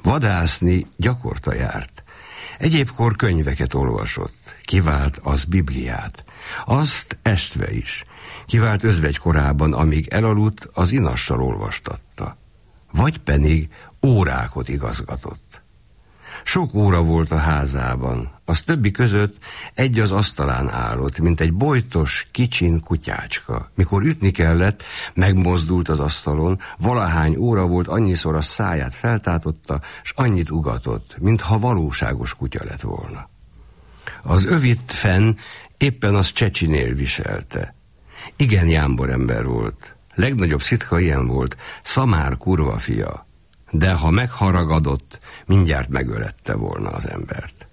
Vadászni gyakorta járt. Egyébkor könyveket olvasott, kivált az Bibliát, azt estve is. Kivált özvegy korában, amíg elaludt, az inassal olvastatta. Vagy pedig órákot igazgatott. Sok óra volt a házában, az többi között egy az asztalán állott, mint egy bojtos, kicsin kutyácska. Mikor ütni kellett, megmozdult az asztalon, valahány óra volt, annyiszor a száját feltátotta, s annyit ugatott, mintha valóságos kutya lett volna. Az övit fenn éppen az Csecsinél viselte. Igen jámbor ember volt, legnagyobb szitka ilyen volt, szamár kurva fia, de ha megharagadott, mindjárt megölette volna az embert.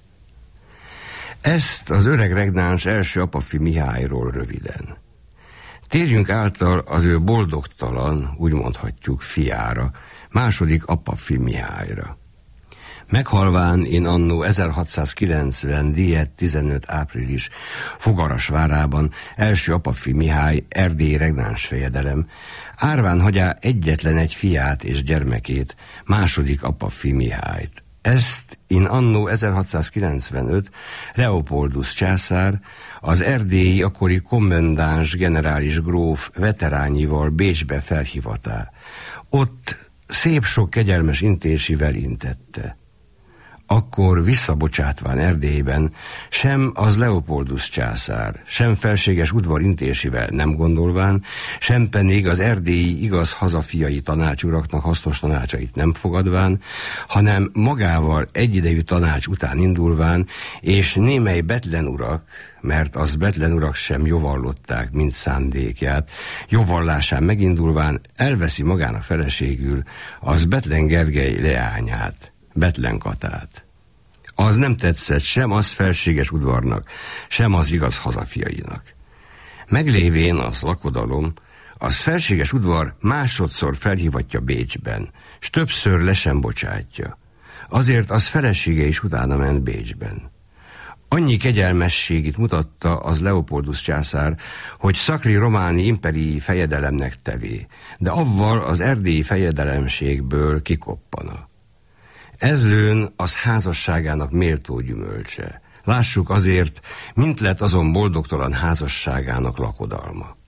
Ezt az öreg regnáns első apafi Mihályról röviden. Térjünk által az ő boldogtalan, úgy mondhatjuk, fiára, második apafi Mihályra. Meghalván én annó 1690. diet 15. április Fogarasvárában első apafi Mihály erdélyi regnáns fejedelem, árván hagyá egyetlen egy fiát és gyermekét, második apafi Mihályt. Ezt in annó 1695 Leopoldus császár az erdélyi akkori kommendáns generális gróf veterányival Bécsbe felhivatá. Ott szép sok kegyelmes intésivel intette. Akkor visszabocsátván Erdélyben sem az Leopoldus császár, sem felséges udvar intésivel nem gondolván, sem pedig az erdélyi igaz hazafiai tanácsuraknak hasznos tanácsait nem fogadván, hanem magával egyidejű tanács után indulván, és némely betlen urak, mert az betlen urak sem jóvallották, mint szándékját, jóvallásán megindulván elveszi magának feleségül az Betlen Gergely leányát, Betlen Katát. Az nem tetszett sem az felséges udvarnak, sem az igaz hazafiainak. Meglévén az lakodalom, az felséges udvar másodszor felhívatja Bécsben, s többször le sem bocsátja. Azért az felesége is utána ment Bécsben. Annyi kegyelmességét mutatta az Leopoldus császár, hogy szakri románi imperii fejedelemnek tevé, de avval az erdélyi fejedelemségből kikoppana. Ez lőn az házasságának méltó gyümölcse. Lássuk azért, mint lett azon boldogtalan házasságának lakodalma.